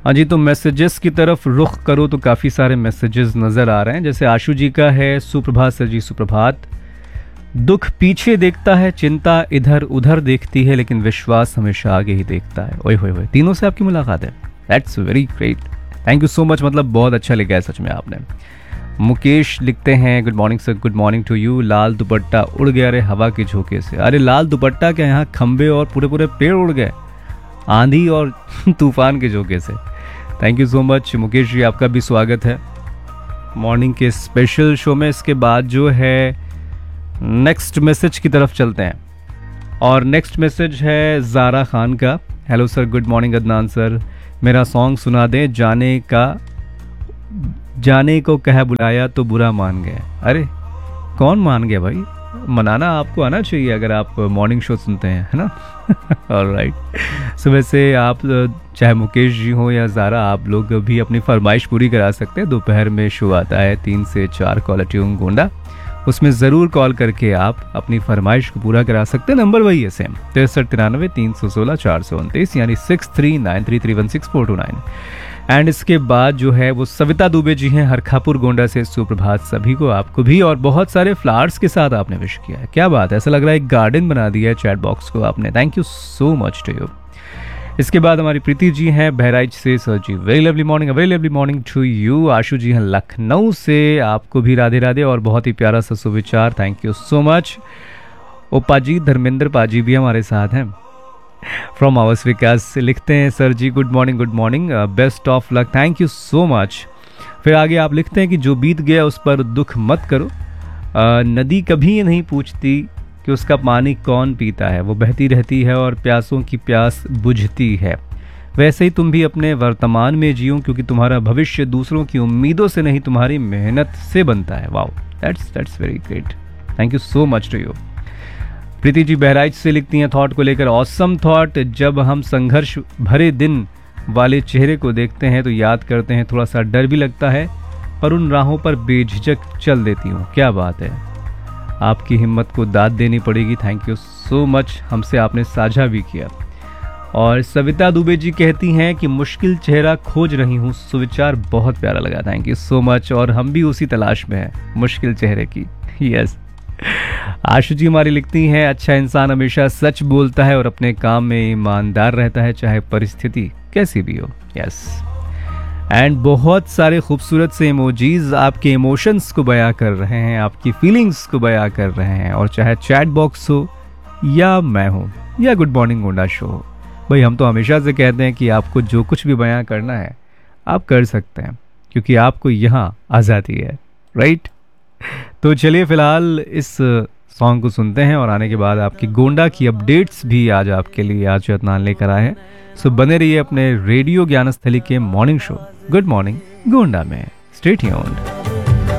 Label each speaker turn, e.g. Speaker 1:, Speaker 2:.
Speaker 1: हाँ जी, तो मैसेजेस की तरफ रुख करो तो काफ़ी सारे मैसेजेस नज़र आ रहे हैं। जैसे आशु जी का है, सुप्रभात सर जी, सुप्रभात। दुख पीछे देखता है, चिंता इधर उधर देखती है, लेकिन विश्वास हमेशा आगे ही देखता है। ओए होए होए, तीनों से आपकी मुलाकात है, that's very great, thank you so much. मतलब बहुत अच्छा लिखा है सच में आपने। मुकेश लिखते हैं, good morning sir, good morning to you. लाल दुपट्टा उड़ गया रे हवा के झोंके से। अरे लाल दुपट्टा क्या, यहाँ खंबे और पूरे पूरे पेड़ उड़ गए आंधी और तूफान के झोंके से। Thank you so much Mukesh ji, आपका भी स्वागत है मॉर्निंग के स्पेशल शो में। इसके बाद जो है नेक्स्ट मैसेज की तरफ चलते हैं, और नेक्स्ट मैसेज है ज़ारा खान का। Hello sir, good morning Adnan sir, मेरा सॉन्ग सुना दें, जाने को कह बुलाया तो बुरा मान गए। अरे कौन मान गया भाई, मनाना आपको आना चाहिए अगर आप मॉर्निंग शो सुनते हैं, है ना। ऑलराइट, सो वैसे आप चाहे मुकेश जी हो या ज़ारा, आप लोग भी अपनी फरमाइश पूरी करा सकते हैं। दोपहर में शो आता है 3 से 4 कॉलर ट्यून गोंडा, उसमें ज़रूर कॉल करके आप अपनी फरमाइश को पूरा करा सकते हैं। नंबर वही है सेम, 6393 316 429, यानी 6393316429। एंड इसके बाद जो है वो सविता दुबे जी हैं हरखापुर गोंडा से। सुप्रभात सभी को, आपको भी, और बहुत सारे फ्लावर्स के साथ आपने विश किया है, क्या बात है, ऐसा लग रहा है एक गार्डन बना दिया है चैट बॉक्स को आपने। Thank you so much to you. इसके बाद हमारी प्रीति जी हैं बहराइच से। Sir ji very lovely morning to you. आशु जी हैं लखनऊ से, आपको भी राधे राधे और बहुत ही प्यारा सा सुविचार, thank you so much. Opaji Dharmendra पाजी भी हमारे साथ हैं फ्रॉम आवर्स विकास से, लिखते हैं sir ji good morning, best of luck, thank you so much. फिर आगे आप लिखते हैं कि जो बीत गया उस पर दुख मत करो, नदी कभी नहीं पूछती कि उसका पानी कौन पीता है, वो बहती रहती है और प्यासों की प्यास बुझती है। वैसे ही तुम भी अपने वर्तमान में जियो, क्योंकि तुम्हारा भविष्य दूसरों की उम्मीदों से नहीं तुम्हारी मेहनत से बनता है। Wow, that's very great, thank you so much to you. Preeti ji Bahraich से लिखती हैं थॉट को लेकर, ऑसम थॉट। जब हम संघर्ष भरे दिन वाले चेहरे को देखते हैं तो याद करते हैं, थोड़ा सा डर भी लगता है, पर उन राहों पर बेझिझक चल देती हूँ। क्या बात है, आपकी हिम्मत को दाद देनी पड़ेगी, थैंक यू सो मच, हमसे आपने साझा भी किया। और सविता दुबे जी कहती हैं कि मुश्किल चेहरा खोज रही हूँ, सुविचार बहुत प्यारा लगा, थैंक यू सो मच। और हम भी उसी तलाश में हैं मुश्किल चेहरे की, यस। आशु जी हमारी लिखती हैं, अच्छा इंसान हमेशा सच बोलता है और अपने काम में ईमानदार रहता है, चाहे परिस्थिति कैसी भी हो, यस। एंड बहुत सारे खूबसूरत से इमोजीज आपके इमोशंस को बयां कर रहे हैं, आपकी फीलिंग्स को बयां कर रहे हैं, और चाहे चैट बॉक्स हो या मैं हूं या गुड मॉर्निंग गोंडा शो हो, भाई हम तो हमेशा से कहते हैं कि आपको जो कुछ भी बयां करना है आप कर सकते हैं, क्योंकि आपको यहाँ आज़ादी है, राइट। तो चलिए फिलहाल इस सॉन्ग को सुनते हैं, और आने के बाद आपकी गोंडा की अपडेट्स भी आज आपके लिए आज अदनान लेकर आए हैं। सो बने रहिए अपने रेडियो ज्ञानस्थली के morning show good morning Gonda में, स्टे ट्यून्ड।